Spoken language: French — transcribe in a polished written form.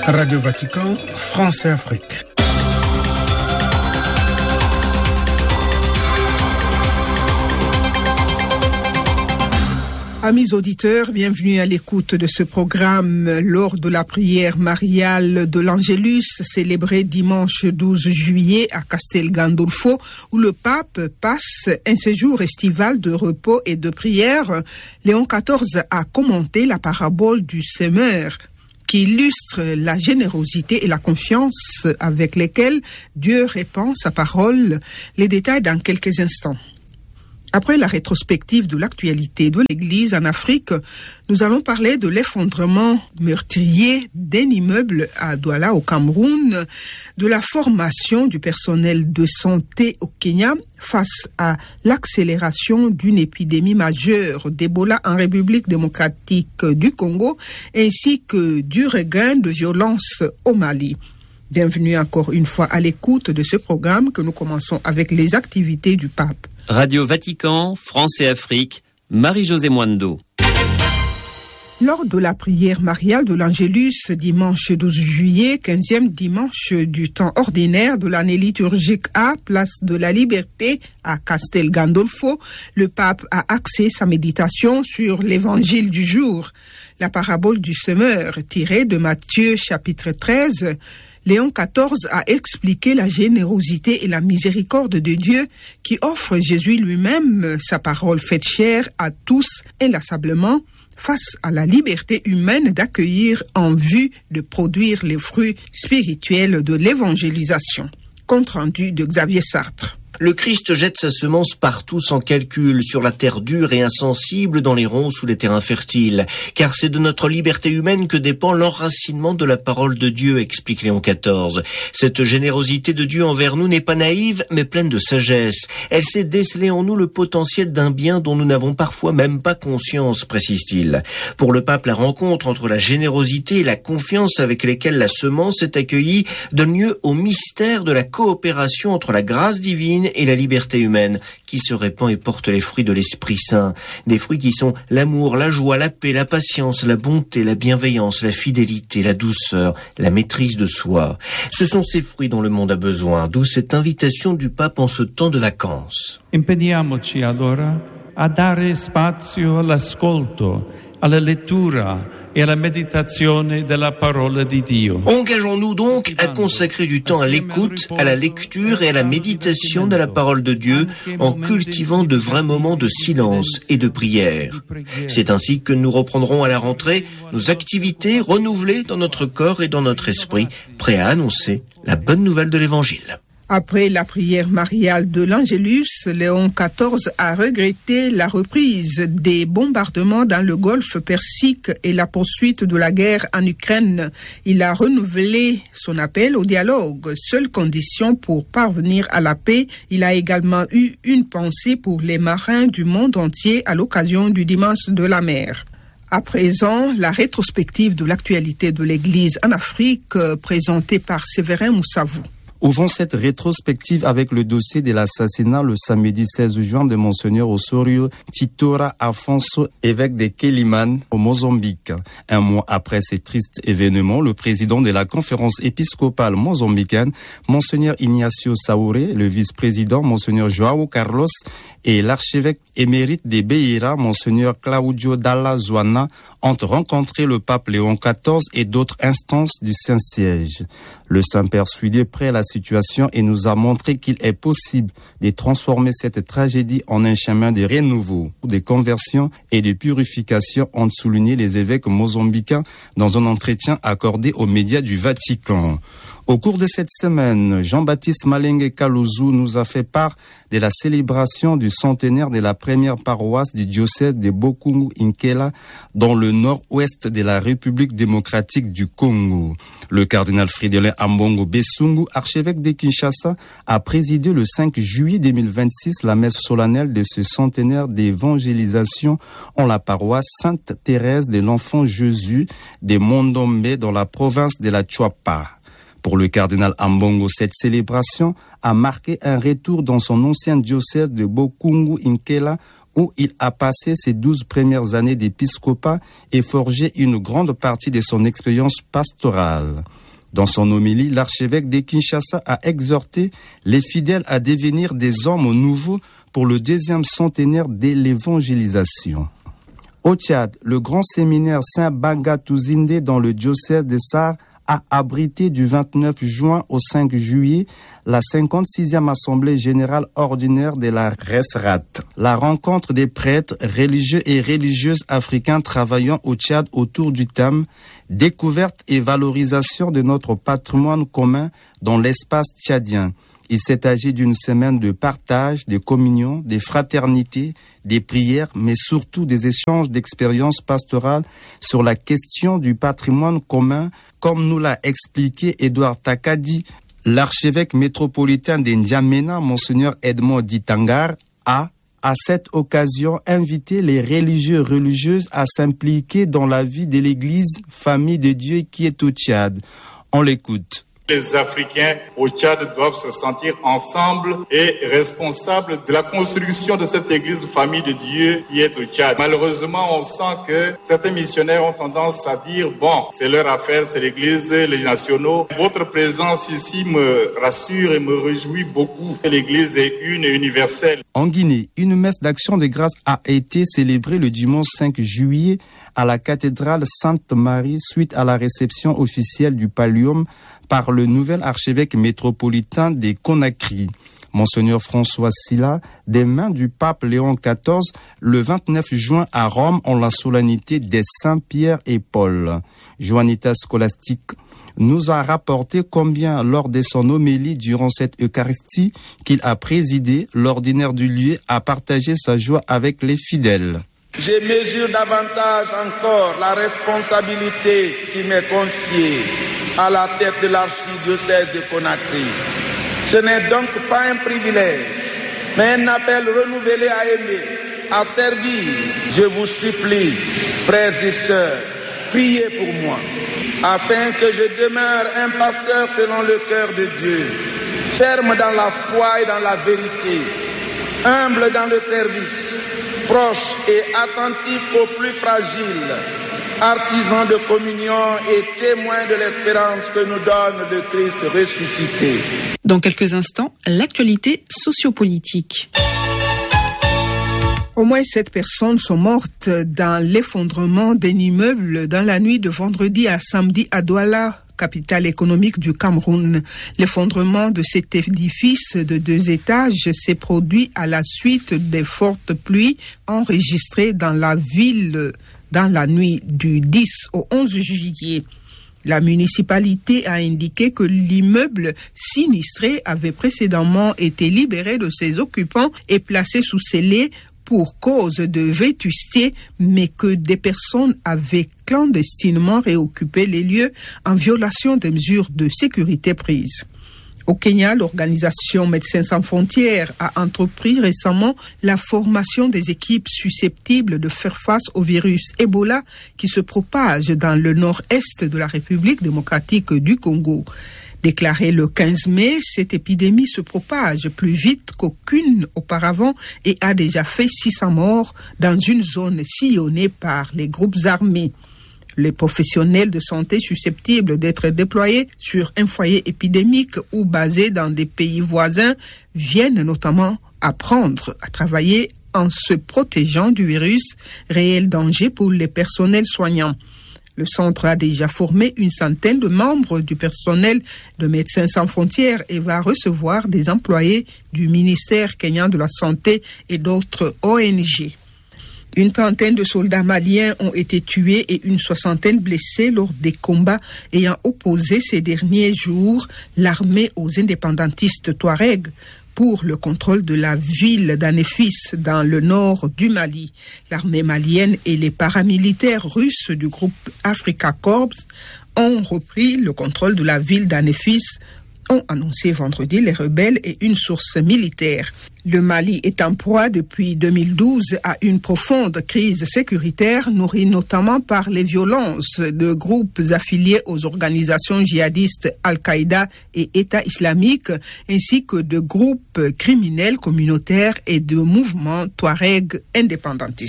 Radio Vatican, France et Afrique. Amis auditeurs, bienvenue à l'écoute de ce programme lors de la prière mariale de l'Angélus célébrée dimanche 12 juillet à Castel Gandolfo, où le pape passe un séjour estival de repos et de prière. Léon XIV a commenté la parabole du semeur, qui illustre la générosité et la confiance avec lesquelles Dieu répand sa parole. Les détails dans quelques instants. Après la rétrospective de l'actualité de l'Église en Afrique, nous allons parler de l'effondrement meurtrier d'un immeuble à Douala au Cameroun, de la formation du personnel de santé au Kenya face à l'accélération d'une épidémie majeure d'Ebola en République démocratique du Congo, ainsi que du regain de violence au Mali. Bienvenue encore une fois à l'écoute de ce programme que nous commençons avec les activités du pape. Radio Vatican, France et Afrique, Marie-Josée Mwando. Lors de la prière mariale de l'Angélus, dimanche 12 juillet, 15e dimanche du temps ordinaire de l'année liturgique A, place de la Liberté à Castel Gandolfo, le pape a axé sa méditation sur l'évangile du jour, la parabole du semeur tirée de Matthieu chapitre 13. Léon XIV a expliqué la générosité et la miséricorde de Dieu qui offre Jésus lui-même, sa parole faite chair à tous inlassablement, face à la liberté humaine d'accueillir en vue de produire les fruits spirituels de l'évangélisation. Compte rendu de Xavier Sartre. Le Christ jette sa semence partout sans calcul, sur la terre dure et insensible, dans les ronces ou les terrains fertiles. Car c'est de notre liberté humaine que dépend l'enracinement de la parole de Dieu, explique Léon XIV. Cette générosité de Dieu envers nous n'est pas naïve, mais pleine de sagesse. Elle sait déceler en nous le potentiel d'un bien dont nous n'avons parfois même pas conscience, précise-t-il. Pour le pape, la rencontre entre la générosité et la confiance avec lesquelles la semence est accueillie donne lieu au mystère de la coopération entre la grâce divine et la liberté humaine qui se répand et porte les fruits de l'Esprit Saint. Des fruits qui sont l'amour, la joie, la paix, la patience, la bonté, la bienveillance, la fidélité, la douceur, la maîtrise de soi. Ce sont ces fruits dont le monde a besoin, d'où cette invitation du pape en ce temps de vacances. Impegniamoci allora a dare spazio all'ascolto, alla lettura et à la méditation de la parole de Dieu. Engageons-nous donc à consacrer du temps à l'écoute, à la lecture et à la méditation de la parole de Dieu en cultivant de vrais moments de silence et de prière. C'est ainsi que nous reprendrons à la rentrée nos activités renouvelées dans notre corps et dans notre esprit, prêts à annoncer la bonne nouvelle de l'Évangile. Après la prière mariale de l'Angélus, Léon XIV a regretté la reprise des bombardements dans le Golfe Persique et la poursuite de la guerre en Ukraine. Il a renouvelé son appel au dialogue, seule condition pour parvenir à la paix. Il a également eu une pensée pour les marins du monde entier à l'occasion du Dimanche de la mer. À présent, la rétrospective de l'actualité de l'Église en Afrique, présentée par Séverin Moussavou. Ouvrons cette rétrospective avec le dossier de l'assassinat le samedi 16 juin de Monseigneur Osorio Titora Afonso, évêque de Quelimane au Mozambique. Un mois après ces tristes événements, le président de la conférence épiscopale mozambicaine, Monseigneur Ignacio Saouré, le vice-président Monseigneur João Carlos et l'archevêque émérite de Beira, Monseigneur Claudio Dalla Zuana, ont rencontré le pape Léon XIV et d'autres instances du Saint-Siège. Le Saint-Père suit près la situation et nous a montré qu'il est possible de transformer cette tragédie en un chemin de renouveau, de conversion et de purification, ont souligné les évêques mozambicains dans un entretien accordé aux médias du Vatican. Au cours de cette semaine, Jean-Baptiste Malengue Kalouzu nous a fait part de la célébration du centenaire de la première paroisse du diocèse de Bokungu-Nkela dans le nord-ouest de la République démocratique du Congo. Le cardinal Fridolin Ambongo Besungu, archevêque de Kinshasa, a présidé le 5 juillet 2026 la messe solennelle de ce centenaire d'évangélisation en la paroisse Sainte-Thérèse de l'Enfant Jésus de Mondombe dans la province de la Chuapa. Pour le cardinal Ambongo, cette célébration a marqué un retour dans son ancien diocèse de Bokungu-Nkela où il a passé ses 12 premières années d'épiscopat et forgé une grande partie de son expérience pastorale. Dans son homélie, l'archevêque de Kinshasa a exhorté les fidèles à devenir des hommes nouveaux pour le 2e centenaire de l'évangélisation. Au Tchad, le grand séminaire Saint-Banga-Touzindé dans le diocèse de Sarre a abrité du 29 juin au 5 juillet la 56e Assemblée générale ordinaire de la RESRAT, la rencontre des prêtres, religieux et religieuses africains travaillant au Tchad autour du thème « Découverte et valorisation de notre patrimoine commun dans l'espace tchadien ». Il s'est agi d'une semaine de partage, de communion, de fraternité, des prières, mais surtout des échanges d'expériences pastorales sur la question du patrimoine commun, comme nous l'a expliqué Edouard Takadi, l'archevêque métropolitain de N'Djamena, Monseigneur Edmond Ditangar, a, à cette occasion, invité les religieux et religieuses à s'impliquer dans la vie de l'Église, famille de Dieu qui est au Tchad. On l'écoute. Les Africains au Tchad doivent se sentir ensemble et responsables de la construction de cette église famille de Dieu qui est au Tchad. Malheureusement, on sent que certains missionnaires ont tendance à dire « bon, c'est leur affaire, c'est l'église, les nationaux ». Votre présence ici me rassure et me réjouit beaucoup. L'église est une et universelle. En Guinée, une messe d'action de grâce a été célébrée le dimanche 5 juillet à la cathédrale Sainte-Marie suite à la réception officielle du pallium par le nouvel archevêque métropolitain des Conakry, Monseigneur François Sylla, des mains du pape Léon XIV, le 29 juin à Rome en la solennité des Saints Pierre et Paul. Joannita Scholastique nous a rapporté combien, lors de son homélie durant cette Eucharistie qu'il a présidé, l'ordinaire du lieu a partagé sa joie avec les fidèles. Je mesure davantage encore la responsabilité qui m'est confiée à la tête de l'archidiocèse de Conakry. Ce n'est donc pas un privilège, mais un appel renouvelé à aimer, à servir. Je vous supplie, frères et sœurs, priez pour moi, afin que je demeure un pasteur selon le cœur de Dieu, ferme dans la foi et dans la vérité, humble dans le service, proche et attentif aux plus fragiles, artisan de communion et témoin de l'espérance que nous donne le Christ ressuscité. Dans quelques instants, l'actualité sociopolitique. Au moins 7 personnes sont mortes dans l'effondrement d'un immeuble dans la nuit de vendredi à samedi à Douala, capitale économique du Cameroun. L'effondrement de cet édifice de 2 étages s'est produit à la suite des fortes pluies enregistrées dans la ville dans la nuit du 10 au 11 juillet. La municipalité a indiqué que l'immeuble sinistré avait précédemment été libéré de ses occupants et placé sous scellé pour cause de vétusté, mais que des personnes avaient clandestinement réoccupé les lieux en violation des mesures de sécurité prises. Au Kenya, l'organisation Médecins sans frontières a entrepris récemment la formation des équipes susceptibles de faire face au virus Ebola qui se propage dans le nord-est de la République démocratique du Congo. Déclaré le 15 mai, cette épidémie se propage plus vite qu'aucune auparavant et a déjà fait 600 morts dans une zone sillonnée par les groupes armés. Les professionnels de santé susceptibles d'être déployés sur un foyer épidémique ou basés dans des pays voisins viennent notamment apprendre à travailler en se protégeant du virus, réel danger pour les personnels soignants. Le centre a déjà formé une centaine de membres du personnel de Médecins sans frontières et va recevoir des employés du ministère kenyan de la Santé et d'autres ONG. Une trentaine de soldats maliens ont été tués et une soixantaine blessés lors des combats ayant opposé ces derniers jours l'armée aux indépendantistes Touaregs pour le contrôle de la ville d'Anefis dans le nord du Mali. L'armée malienne et les paramilitaires russes du groupe Africa Corps ont repris le contrôle de la ville d'Anefis ont annoncé vendredi les rebelles et une source militaire. Le Mali est en proie depuis 2012 à une profonde crise sécuritaire nourrie notamment par les violences de groupes affiliés aux organisations djihadistes Al-Qaïda et État islamique, ainsi que de groupes criminels communautaires et de mouvements Touareg indépendantistes.